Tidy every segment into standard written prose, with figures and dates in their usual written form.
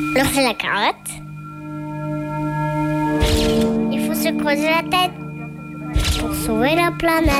Alors c'est la carotte. Il faut se creuser la tête pour sauver la planète.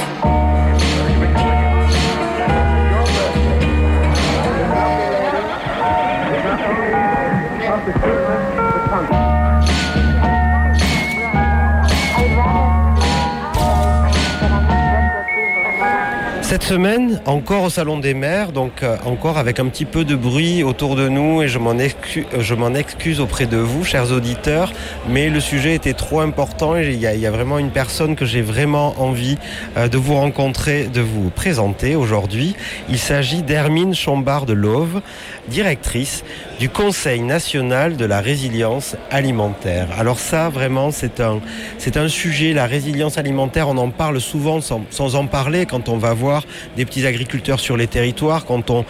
Cette semaine, encore au Salon des maires, donc encore avec un petit peu de bruit autour de nous et je m'en excuse auprès de vous, chers auditeurs, mais le sujet était trop important et il y a vraiment une personne que j'ai vraiment envie de vous rencontrer, de vous présenter aujourd'hui. Il s'agit d'Hermine Chambard de Love, directrice du Conseil national de la résilience alimentaire. Alors ça, vraiment, c'est un sujet, la résilience alimentaire, on en parle souvent sans en parler quand on va voir des petits agriculteurs sur les territoires, quand on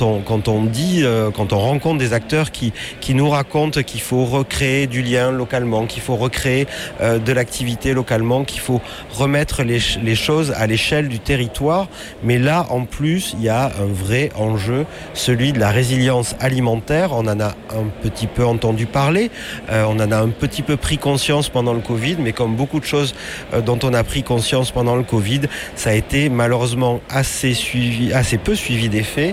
rencontre des acteurs qui nous racontent qu'il faut recréer du lien localement, qu'il faut recréer de l'activité localement, qu'il faut remettre les choses à l'échelle du territoire. Mais là, en plus, il y a un vrai enjeu, celui de la résilience alimentaire. On en a un petit peu entendu parler, on en a un petit peu pris conscience pendant le Covid, mais comme beaucoup de choses dont on a pris conscience pendant le Covid, ça a été malheureusement assez peu suivi des faits.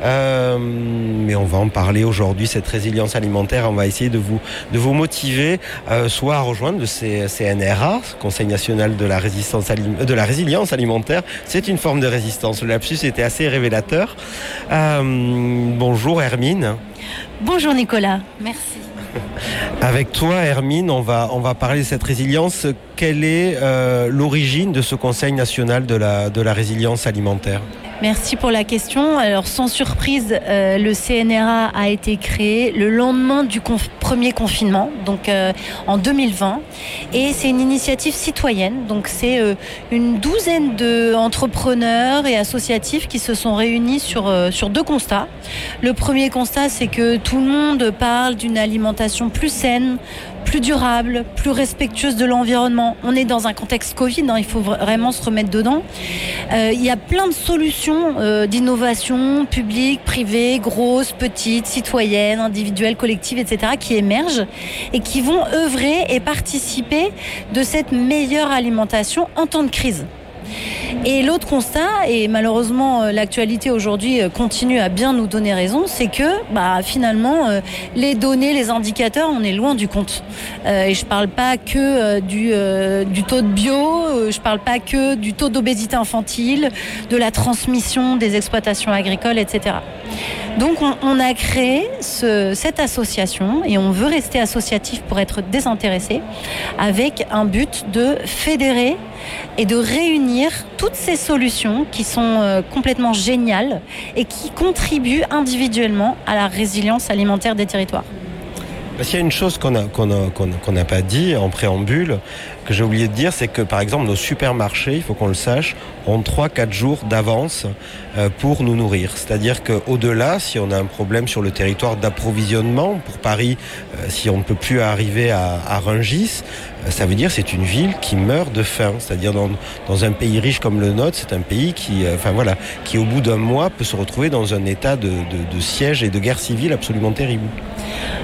Mais on va en parler aujourd'hui, cette résilience alimentaire. On va essayer de vous motiver soit à rejoindre le CNRA, Conseil national de la résilience alimentaire. C'est une forme de résistance. Le lapsus était assez révélateur. Bonjour Hermine. Bonjour Nicolas, merci. Avec toi Hermine, on va parler de cette résilience. Quelle est l'origine de ce Conseil national de la résilience alimentaire ? Merci pour la question. Alors sans surprise, le CNRA a été créé le lendemain du premier confinement, donc en 2020. Et c'est une initiative citoyenne, donc c'est une douzaine d'entrepreneurs et associatifs qui se sont réunis sur deux constats. Le premier constat, c'est que tout le monde parle d'une alimentation plus saine, plus durable, plus respectueuse de l'environnement. On est dans un contexte Covid, il faut vraiment se remettre dedans. Il y a plein de solutions d'innovation publique, privée, grosse, petite, citoyenne, individuelle, collective, etc. qui émergent et qui vont œuvrer et participer de cette meilleure alimentation en temps de crise. Et l'autre constat, et malheureusement l'actualité aujourd'hui continue à bien nous donner raison, c'est que finalement les données, les indicateurs, on est loin du compte. Et je parle pas que du taux de bio, je parle pas que du taux d'obésité infantile, de la transmission des exploitations agricoles, etc. Donc on a créé cette association et on veut rester associatif pour être désintéressé, avec un but de fédérer et de réunir toutes ces solutions qui sont complètement géniales et qui contribuent individuellement à la résilience alimentaire des territoires. S'il y a une chose qu'on n'a pas dit en préambule, que j'ai oublié de dire, c'est que par exemple nos supermarchés, il faut qu'on le sache, ont 3-4 jours d'avance pour nous nourrir. C'est-à-dire qu'au-delà, si on a un problème sur le territoire d'approvisionnement, pour Paris, si on ne peut plus arriver à Rungis, ça veut dire que c'est une ville qui meurt de faim. C'est-à-dire dans un pays riche comme le nôtre, c'est un pays qui au bout d'un mois peut se retrouver dans un état de siège et de guerre civile absolument terrible.